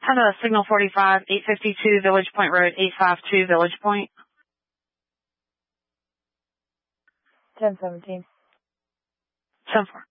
Signal 45, 852 Village Point Road, 852 Village Point. 1017. 10-4.